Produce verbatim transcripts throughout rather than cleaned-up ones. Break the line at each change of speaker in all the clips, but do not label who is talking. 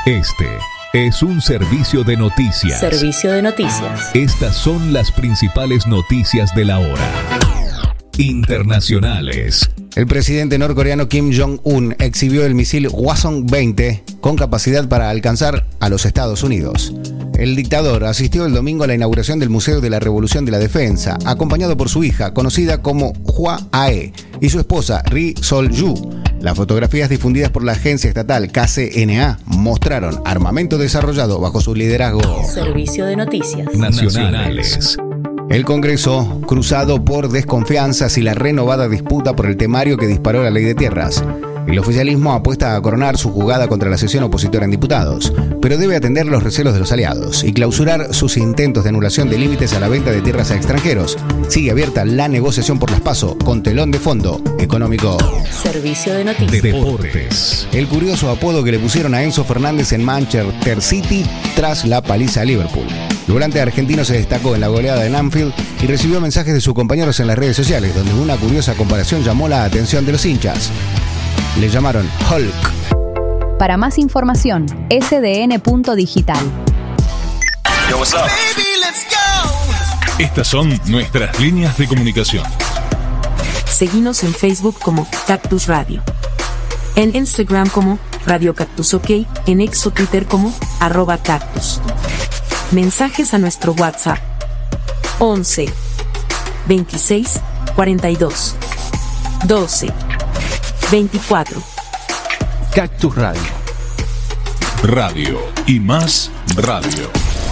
Este es un servicio de noticias.
Servicio de noticias.
Estas son las principales noticias de la hora. Internacionales.
El presidente norcoreano Kim Jong-un exhibió el misil Hwasong veinte con capacidad para alcanzar a los Estados Unidos. El dictador asistió el domingo a la inauguración del Museo de la Revolución de la Defensa, acompañado por su hija, conocida como Hwa Ae, y su esposa Ri Sol-yu. Las fotografías difundidas por la agencia estatal K C N A mostraron armamento desarrollado bajo su liderazgo.
Servicio de noticias
Nacionales.
El Congreso, cruzado por desconfianzas y la renovada disputa por el temario que disparó la ley de tierras. El oficialismo apuesta a coronar su jugada contra la sección opositora en diputados, pero debe atender los recelos de los aliados y clausurar sus intentos de anulación de límites a la venta de tierras a extranjeros. Sigue abierta la negociación por las PASO con telón de fondo económico.
Servicio de noticias
Deportes.
El curioso apodo que le pusieron a Enzo Fernández en Manchester City tras la paliza a Liverpool. El volante argentino se destacó en la goleada en Anfield y recibió mensajes de sus compañeros en las redes sociales, donde una curiosa comparación llamó la atención de los hinchas. Le llamaron Hulk.
Para más información, S D N punto digital.
Yo, what's up?
Baby, let's go.
Estas son nuestras líneas de comunicación.
Seguinos en Facebook como Cactus Radio, en Instagram como Radio Cactus OK, en X o Twitter como arroba cactus. Mensajes a nuestro WhatsApp once veintiséis cuarenta y dos doce veinticuatro.
Cactus Radio. Radio y más radio.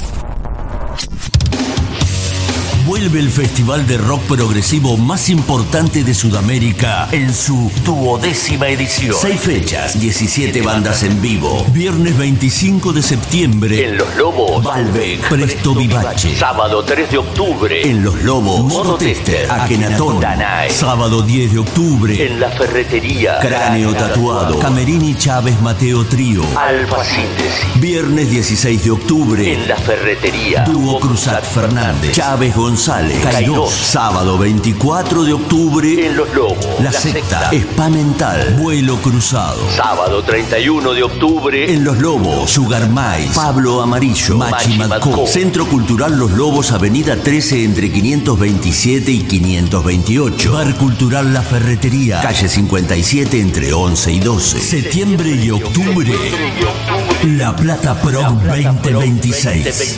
Vuelve el festival de rock progresivo más importante de Sudamérica en su duodécima edición. Seis fechas, diecisiete bandas en vivo. Viernes veinticinco de septiembre en Los Lobos, Balbec, Presto Vivace. Sábado tres de octubre en Los Lobos, Modo Tester, Akenatón, Danae. Sábado diez de octubre en La Ferretería, Cráneo Tatuado, Camerini Chávez Mateo Trío, Alfa Síntesis. Viernes dieciséis de octubre en La Ferretería, Dúo Cruzat Fernández, Chávez González, Kairos. Sábado veinticuatro de octubre en Los Lobos, La, La Secta, Spa Mental, Vuelo Cruzado. Sábado treinta y uno de octubre en Los Lobos, Sugar Mais, Pablo Amarillo, Machi Madco. Centro Cultural Los Lobos, Avenida trece entre quinientos veintisiete y quinientos veintiocho. Bar Cultural La Ferretería, calle cincuenta y siete entre once y doce. Septiembre y octubre, La Plata Pro veinte veintiséis.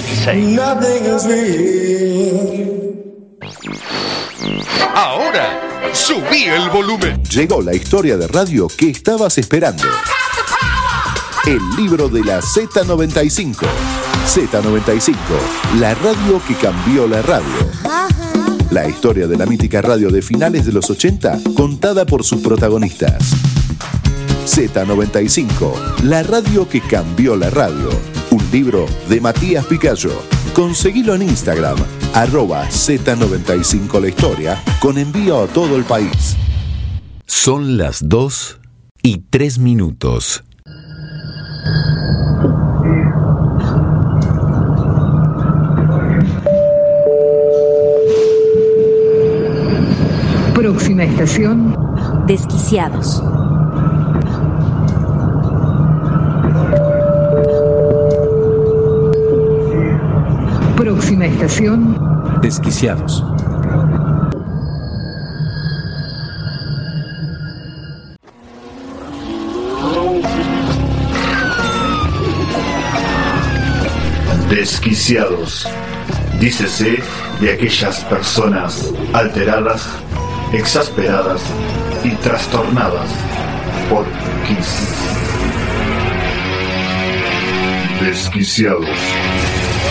Ahora, subí el volumen.
Llegó la historia de radio que estabas esperando. El libro de la Z noventa y cinco. Z noventa y cinco, la radio que cambió la radio. La historia de la mítica radio de finales de los ochenta, contada por sus protagonistas. Z noventa y cinco, la radio que cambió la radio. Un libro de Matías Picayo. Conseguilo en Instagram, arroba Z noventa y cinco la historia, con envío a todo el país.
Son las dos y tres minutos.
Próxima estación,
Desquiciados.
Próxima estación,
Desquiciados.
Desquiciados. Dícese de aquellas personas alteradas, exasperadas y trastornadas por Kiss. Desquiciados.